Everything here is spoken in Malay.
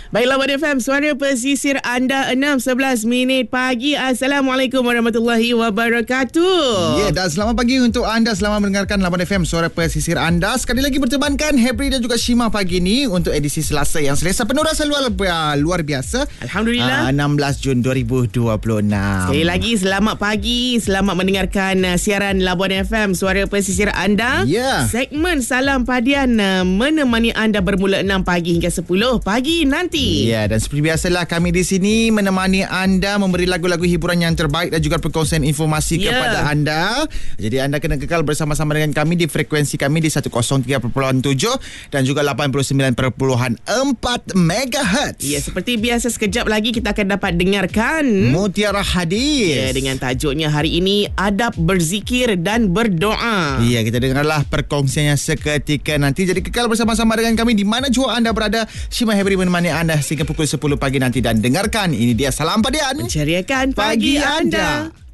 Baiklah, Wan FM, suara pesisir anda 6:11 pagi. Assalamualaikum warahmatullahi wabarakatuh. Ya, dan selamat pagi untuk anda. Selamat mendengarkan Lawan FM, suara pesisir anda. Sekali lagi bertemankan Hebri dan juga Shima pagi ni untuk edisi Selasa yang selesa penuh rasa luar biasa. Alhamdulillah. 16 Jun 2026. Sekali lagi selamat pagi. Selamat mendengarkan siaran Labuan FM, suara pesisir anda. Ya. Segmen Salam Padian menemani anda bermula 6 pagi hingga 10 pagi nanti. Ya, dan seperti biasalah kami di sini menemani anda, memberi lagu-lagu hiburan yang terbaik dan juga perkongsian informasi kepada anda. Jadi anda kena kekal bersama-sama dengan kami di frekuensi kami di 103.7 dan juga 89.4 MHz. Ya, seperti biasa sekejap lagi kita akan dapat dengarkan Mutiara Hadis. Ya, dengan tajuknya hari ini Adab Berzikir dan Berdoa. Ya, kita dengarlah perkongsiannya seketika nanti. Jadi kekal bersama-sama dengan kami di mana jua anda berada. Shima Hebri menemani anda sehingga pukul 10 pagi nanti dan dengarkan ini dia Salam Padian, menceriakan pagi anda.